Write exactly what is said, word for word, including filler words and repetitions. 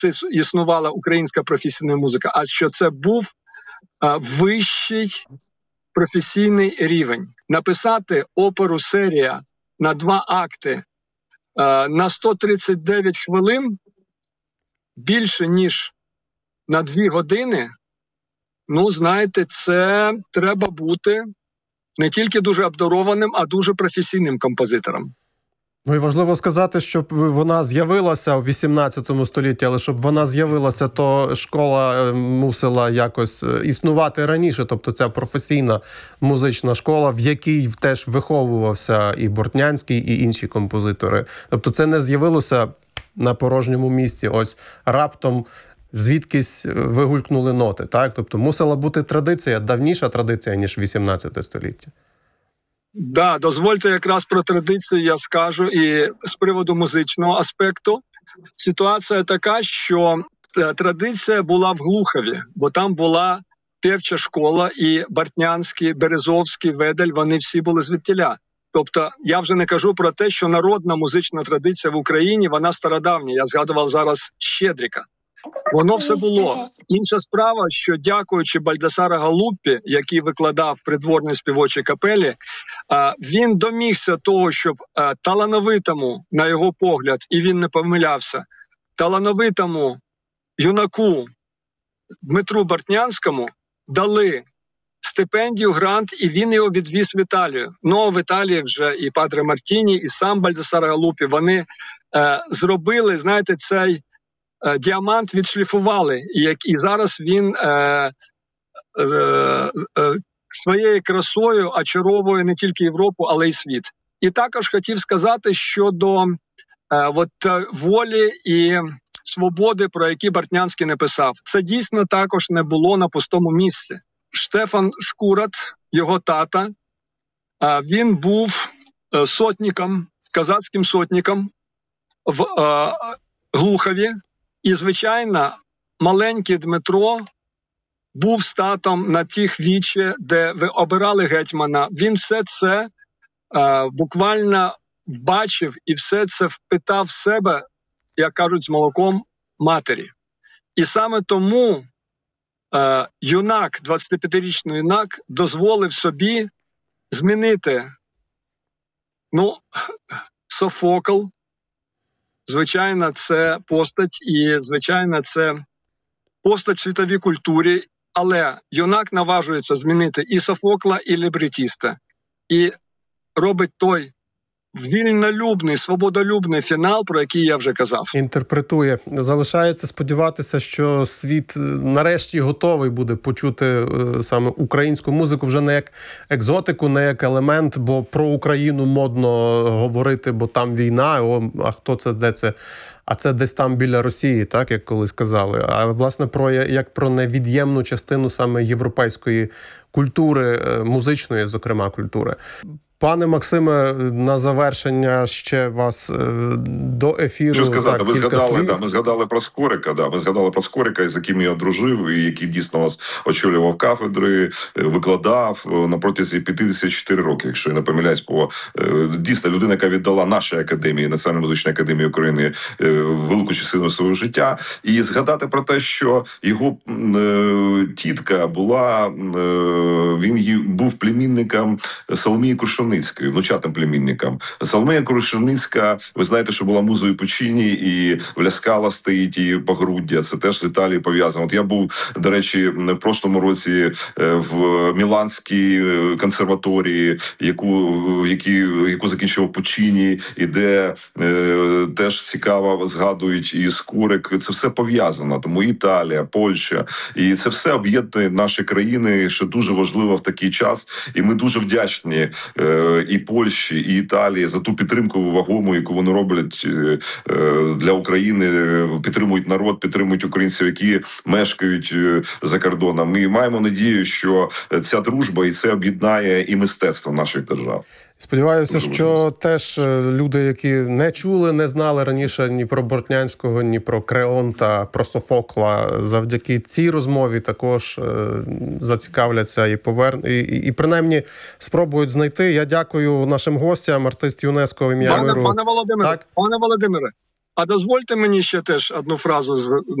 існувала українська професійна музика, а що це був а, вищий професійний рівень. Написати оперу «Серія» на два акти а, на сто тридцять дев'ять хвилин більше, ніж на дві години, ну, знаєте, це треба бути не тільки дуже обдарованим, а дуже професійним композитором. Ну і важливо сказати, щоб вона з'явилася у вісімнадцятому столітті, але щоб вона з'явилася, то школа мусила якось існувати раніше, тобто ця професійна музична школа, в якій теж виховувався і Бортнянський, і інші композитори. Тобто це не з'явилося на порожньому місці, ось раптом звідкись вигулькнули ноти, так? Тобто мусила бути традиція, давніша традиція, ніж вісімнадцяте століття. Да, дозвольте якраз про традицію я скажу і з приводу музичного аспекту. Ситуація така, що традиція була в Глухові, бо там була певча школа, і Бортнянський, Березовський, Ведель, вони всі були звідтіля. Тобто я вже не кажу про те, що народна музична традиція в Україні, вона стародавня. Я згадував зараз Щедрика. Воно все було. Інша справа, що дякуючи Бальдасара Галуппі, який викладав в придворній співочій капелі, він домігся того, щоб талановитому, на його погляд, і він не помилявся, талановитому юнаку Дмитру Бортнянському дали стипендію, грант, і він його відвіз в Італію. Ну, в Італії вже і Падре Мартіні, і сам Бальдасар Галуппі, вони е, зробили, знаєте, цей е, діамант відшліфували, і, як, і зараз він е, е, е, своєю красою очаровує не тільки Європу, але й світ. І також хотів сказати щодо е, от, волі і свободи, про які Бортнянський не писав. Це дійсно також не було на пустому місці. Штефан Шкурат, його тата, він був сотником, козацьким сотником в Глухові. І, звичайно, маленький Дмитро був статом на тих віче, де ви обирали гетьмана. Він все це буквально бачив і все це впитав в себе, як кажуть, з молоком матері. І саме тому Uh, юнак, двадцятип'ятирічний юнак, дозволив собі змінити, ну, Софокл, звичайно, це постать, і, звичайно, це постать в світовій культурі, але юнак наважується змінити і Софокла, і лібретіста, і робить той вільнолюбний, свободолюбний фінал, про який я вже казав. Інтерпретує. Залишається сподіватися, що світ нарешті готовий буде почути е, саме українську музику вже не як екзотику, не як елемент, бо про Україну модно говорити, бо там війна, о, а хто це, де це? А це десь там біля Росії, так, як колись казали. А, власне, про як про невід'ємну частину саме європейської культури, музичної, зокрема, культури. Пане Максиме, на завершення ще вас до ефіру. Що сказати, так, ви згадали, да, ми згадали про Скорика, да, ми згадали про Скорика, з яким я дружив, і який дійсно вас очолював кафедри, викладав на протязі п'ятдесят чотири роки, якщо я не помиляюсь, по дійсно людина, яка віддала нашій академії, Національній музичній академії України, велику частину свого життя. І згадати про те, що його тітка була, він був племінником Соломії Крушуницької, внучатим племінникам. Соломія Крушуницька, ви знаєте, що була музою Пучіні, і в Ля Скала стоїть її погруддя, це теж з Італією пов'язано. От я був, до речі, в прошлому році в Міланській консерваторії, яку, які, яку закінчив Пучіні, і де е, теж цікаво згадують і Скорик. Це все пов'язано, тому Італія, Польща, і це все об'єднує наші країни, що дуже важливо в такий час, і ми дуже вдячні е, і Польщі, і Італії за ту підтримку вагому, яку вони роблять для України, підтримують народ, підтримують українців, які мешкають за кордоном. Ми маємо надію, що ця дружба і це об'єднає і мистецтво наших держав. Сподіваюся, що теж люди, які не чули, не знали раніше ні про Бортнянського, ні про Креонта, про Софокла, завдяки цій розмові також зацікавляться і повер... і, і, і принаймні спробують знайти. Я дякую нашим гостям, артист ЮНЕСКО в ім'я пане, миру. Пане Володимире, так? пане Володимире, А дозвольте мені ще теж одну фразу з